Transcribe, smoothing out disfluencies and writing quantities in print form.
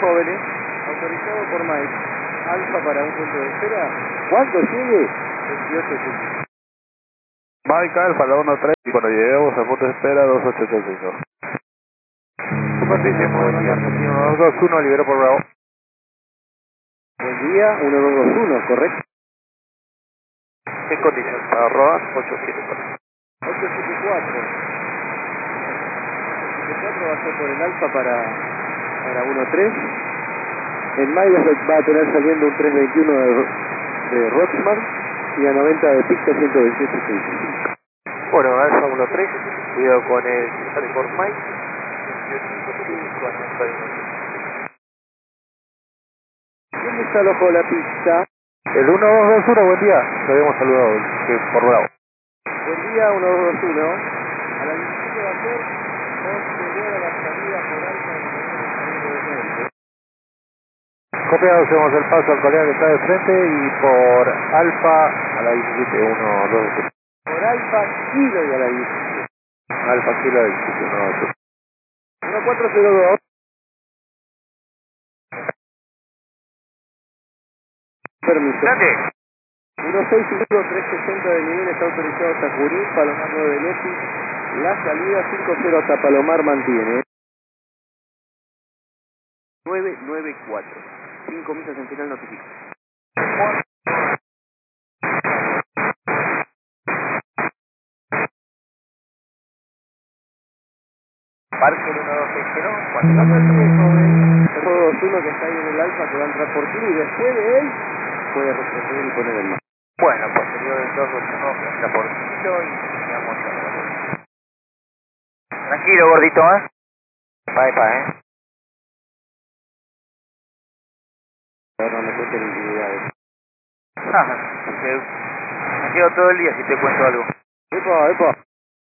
jóvenes, autorizado por Mike. Alfa para un punto de espera. ¿Cuándo llegue? 28 segundos. Mike Alfa, la 1-3, y cuando lleguemos al punto de espera, 2885. Supertísimo, buen día, Argentino 221, libero por Bravo. Buen día, 1221, ¿correcto? En condición, para rodar, 874. 874. 874 va a ser por el Alfa para 1-3. En Mike va a tener saliendo un 321 de Roxman y a 90 de Picta 128.65. Bueno, Alfa 1-3, cuidado con el sale por Mike, 2855 a 91. ¿Dónde está el ojo de la pista? El 1221, buen día, te habíamos saludado por Bravo. Buen día, 1221. A la 17 va a ser posterior a la salida por Alfa de Copiado, hacemos el paso al colega que está de frente y por Alfa a la 17, 1, 2, por Alfa Kilo y a la 17. Alfa Kilo 17, 1, 2. 1402. Permiso. Grande. 165-360 de nivel está autorizado hasta Junín, Palomar 9 Leti. La salida 50 hasta Palomar mantiene. 994. 5 millas en final notifica. Parker 1260, Cuando el riesgo del 21 que está ahí en el Alfa que va a entrar por Kilo y después de él puede retroceder y poner el más. bueno, posterior del 221 que entra por Kilo y iniciamos el... Tranquilo, gordito, Pa, Ahora me cuenten individuales. Me quedo todo el día si te cuento algo. Epa, epa.